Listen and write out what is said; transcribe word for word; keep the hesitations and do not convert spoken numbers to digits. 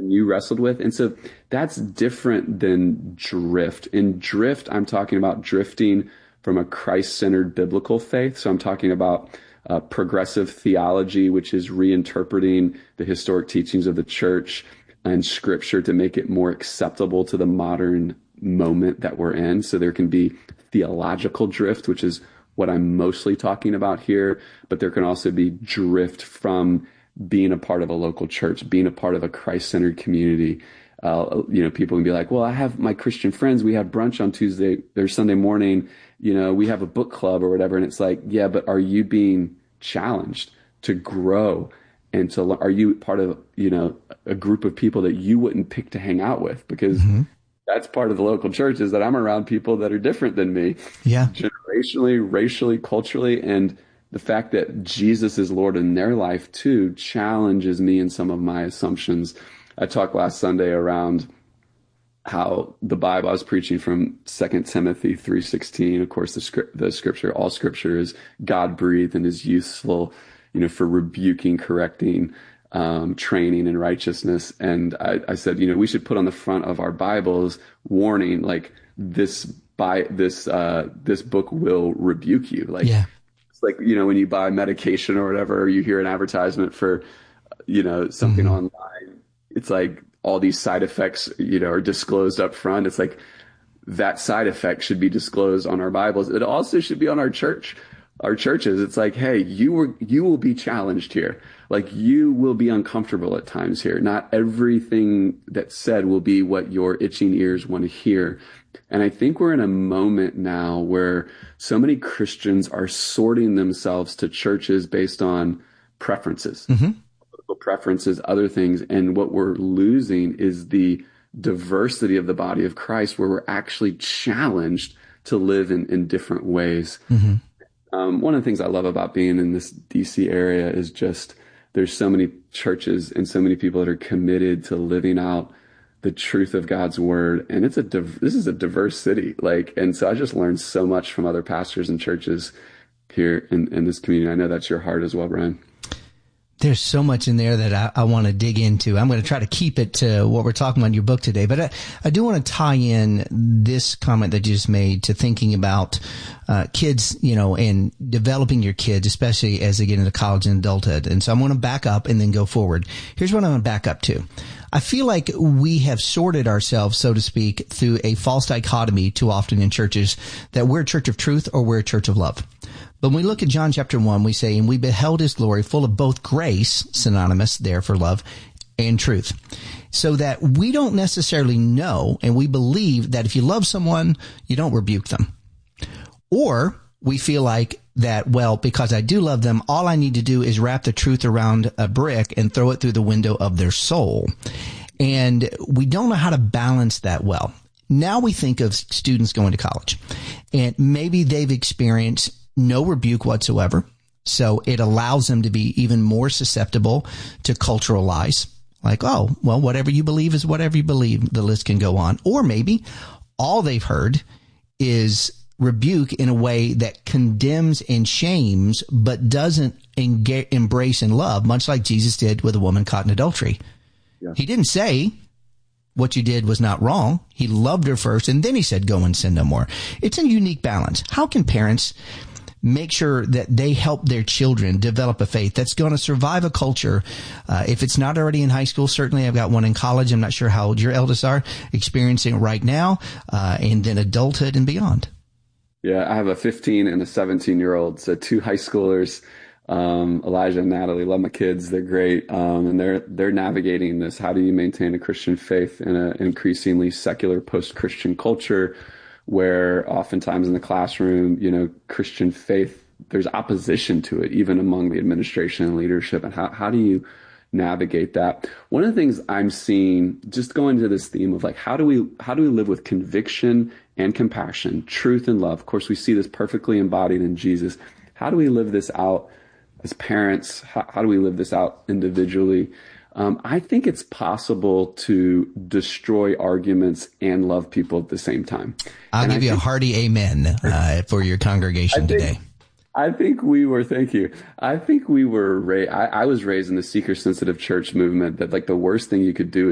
something you wrestled with. And so that's different than drift. In drift, I'm talking about drifting from a Christ-centered biblical faith. So I'm talking about uh, progressive theology, which is reinterpreting the historic teachings of the church and scripture to make it more acceptable to the modern moment that we're in. So there can be theological drift, which is what I'm mostly talking about here, but there can also be drift from being a part of a local church, being a part of a Christ-centered community. Uh, you know, people can be like, well, I have my Christian friends. We have brunch on Tuesday or Sunday morning. You know, we have a book club or whatever. And it's like, yeah, but are you being challenged to grow and to, are you part of, you know, a group of people that you wouldn't pick to hang out with? Because mm-hmm. that's part of the local church, is that I'm around people that are different than me. Yeah. Generationally, racially, culturally. And the fact that Jesus is Lord in their life too challenges me in some of my assumptions. I talked last Sunday around how the Bible, I was preaching from Second Timothy three sixteen. Of course, the script, the scripture, all scripture is God breathed and is useful, you know, for rebuking, correcting, um, training in righteousness. And I, I said, you know, we should put on the front of our Bibles warning, like this by this, uh, this book will rebuke you. Like, yeah. It's like, you know, when you buy medication or whatever, you hear an advertisement for, you know, something mm-hmm. online. It's like all these side effects, you know, are disclosed up front. It's like that side effect should be disclosed on our Bibles. It also should be on our church, our churches. It's like, hey, you were, you will be challenged here. Like you will be uncomfortable at times here. Not everything that's said will be what your itching ears want to hear. And I think we're in a moment now where so many Christians are sorting themselves to churches based on preferences. Mm-hmm. preferences, other things. And what we're losing is the diversity of the body of Christ, where we're actually challenged to live in, in different ways. Mm-hmm. Um, one of the things I love about being in this D C area is just there's so many churches and so many people that are committed to living out the truth of God's word. And it's a, div- this is a diverse city. Like, and so I just learned so much from other pastors and churches here in, in this community. I know that's your heart as well, Brian. There's so much in there that I, I want to dig into. I'm going to try to keep it to what we're talking about in your book today. But I, I do want to tie in this comment that you just made to thinking about uh, kids, you know, and developing your kids, especially as they get into college and adulthood. And so I'm going to back up and then go forward. Here's what I'm going to back up to. I feel like we have sorted ourselves, so to speak, through a false dichotomy too often in churches that we're a church of truth or we're a church of love. But when we look at John chapter one, we say, and we beheld his glory full of both grace, synonymous there for love, and truth. So that we don't necessarily know, and we believe that if you love someone, you don't rebuke them. Or we feel like that, well, because I do love them, all I need to do is wrap the truth around a brick and throw it through the window of their soul. And we don't know how to balance that well. Now we think of students going to college, and maybe they've experienced no rebuke whatsoever. So it allows them to be even more susceptible to cultural lies. Like, oh, well, whatever you believe is whatever you believe. The list can go on. Or maybe all they've heard is rebuke in a way that condemns and shames, but doesn't enga- embrace and love, much like Jesus did with a woman caught in adultery. Yeah. He didn't say what you did was not wrong. He loved her first, and then he said, go and sin no more. It's a unique balance. How can parents make sure that they help their children develop a faith that's going to survive a culture? Uh, if it's not already in high school, certainly I've got one in college. I'm not sure how old your eldest are, experiencing it right now, uh, and then adulthood and beyond. Yeah, I have a fifteen and a seventeen year old. So two high schoolers, um, Elijah and Natalie. Love my kids. They're great. Um, and they're, they're navigating this. How do you maintain a Christian faith in an increasingly secular post-Christian culture, where oftentimes in the classroom, you know, Christian faith, there's opposition to it, even among the administration and leadership. And how, how do you navigate that? One of the things I'm seeing, just going to this theme of like, how do we, how do we live with conviction and compassion, truth and love? Of course, we see this perfectly embodied in Jesus. How do we live this out as parents? How, how do we live this out individually? Um, I think it's possible to destroy arguments and love people at the same time. I'll and give I you think, a hearty amen uh, for your congregation I think, today. I think we were, thank you. I think we were, ra- I, I was raised in the seeker sensitive church movement that like the worst thing you could do